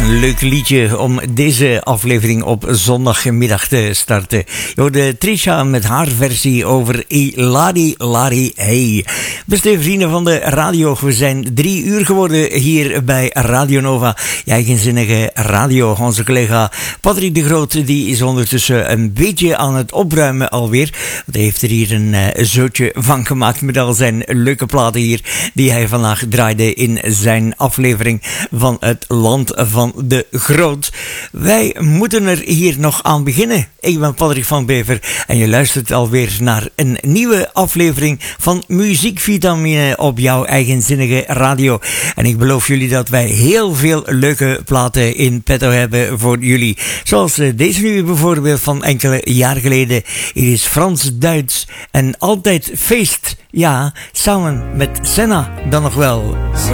Een leuk liedje om deze aflevering op zondagmiddag te starten. Je hoorde Trisha met haar versie over Lari Lari Hey. Beste vrienden van de radio, we zijn 3 uur geworden hier bij Radio Nova. Je eigenzinnige radio. Onze collega Patrick de Groot die is ondertussen een beetje aan het opruimen alweer. Want hij heeft er hier een zootje van gemaakt met al zijn leuke platen hier die hij vandaag draaide in zijn aflevering van het Land van de Groot. Wij moeten er hier nog aan beginnen. Ik ben Patrick van Bever en je luistert alweer naar een nieuwe aflevering van Muziekvitamine op jouw eigenzinnige radio. En ik beloof jullie dat wij heel veel leuke platen in petto hebben voor jullie. Zoals deze nu bijvoorbeeld van enkele jaar geleden. Hier is Frans-Duits en altijd feest. Ja, samen met Senna dan nog wel. Zo